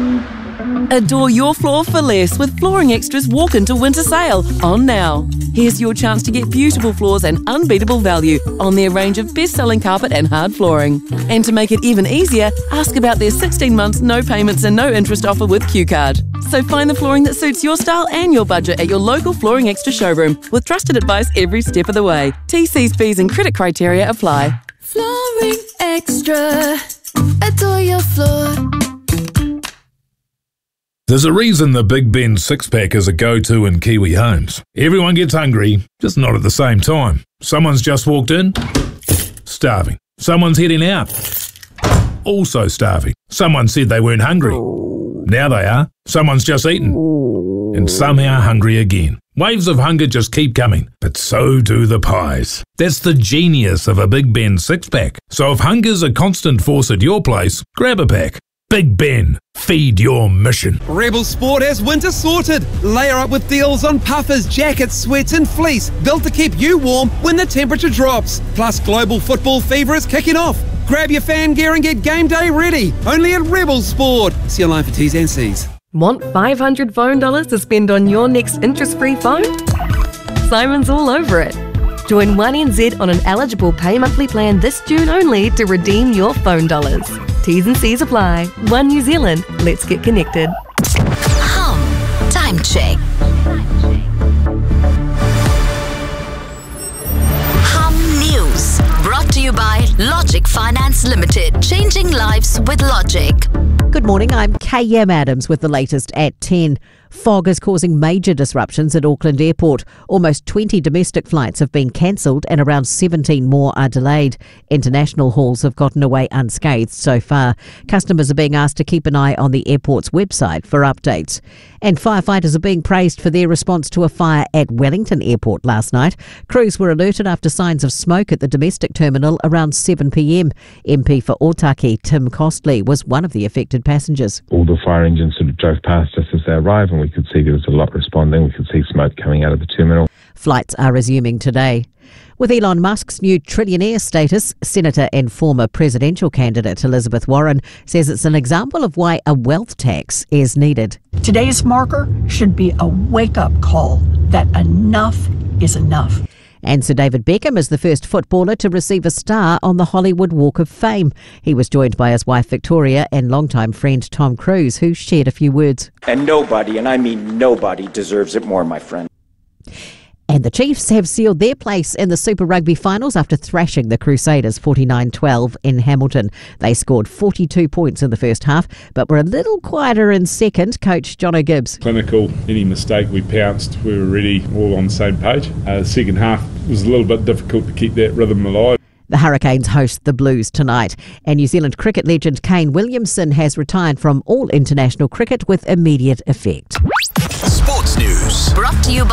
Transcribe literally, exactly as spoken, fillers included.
Adore your floor for less with Flooring Extra's walk-into winter sale on now. Here's your chance to get beautiful floors and unbeatable value on their range of best-selling carpet and hard flooring. And to make it even easier, ask about their sixteen months no payments and no interest offer with Q Card. So find the flooring that suits your style and your budget at your local Flooring Extra showroom with trusted advice every step of the way. T Cs, fees and credit criteria apply. Flooring Extra. Adore your floor. There's a reason the Big Ben six-pack is a go-to in Kiwi homes. Everyone gets hungry, just not at the same time. Someone's just walked in, starving. Someone's heading out, also starving. Someone said they weren't hungry. Now they are. Someone's just eaten, and somehow hungry again. Waves of hunger just keep coming, but so do the pies. That's the genius of a Big Ben six-pack. So if hunger's a constant force at your place, grab a pack. Big Ben, feed your mission. Rebel Sport has winter sorted. Layer up with deals on puffers, jackets, sweats and fleece, built to keep you warm when the temperature drops. Plus, global football fever is kicking off. Grab your fan gear and get game day ready. Only at Rebel Sport. See you online for T's and C's. Want five hundred phone dollars to spend on your next interest-free phone? Simon's all over it. Join one N Z on an eligible pay monthly plan this June only to redeem your phone dollars. T's and C's apply. One New Zealand. Let's get connected. Hum. Time check. Hum News. Brought to you by Logic Finance Limited. Changing lives with Logic. Good morning, I'm K M Adams with the latest at ten. Fog is causing major disruptions at Auckland Airport. Almost twenty domestic flights have been cancelled and around seventeen more are delayed. International hauls have gotten away unscathed so far. Customers are being asked to keep an eye on the airport's website for updates. And firefighters are being praised for their response to a fire at Wellington Airport last night. Crews were alerted after signs of smoke at the domestic terminal around seven p m. M P for Otaki, Tim Costley, was one of the affected passengers. All the fire engines sort of drove past us as they arrived, and we could see there was a lot responding. We could see smoke coming out of the terminal. Flights are resuming today. With Elon Musk's new trillionaire status, Senator and former presidential candidate Elizabeth Warren says it's an example of why a wealth tax is needed. Today's marker should be a wake-up call that enough is enough. And Sir David Beckham is the first footballer to receive a star on the Hollywood Walk of Fame. He was joined by his wife Victoria and longtime friend Tom Cruise, who shared a few words. And nobody, and I mean nobody, deserves it more, my friend. And the Chiefs have sealed their place in the Super Rugby finals after thrashing the Crusaders forty-nine twelve in Hamilton. They scored forty-two points in the first half, but were a little quieter in second. Coach Jono Gibbs. Clinical, any mistake we pounced, we were really all on the same page. Uh, the second half was a little bit difficult to keep that rhythm alive. The Hurricanes host the Blues tonight. And New Zealand cricket legend Kane Williamson has retired from all international cricket with immediate effect. Sports News. Brought to you by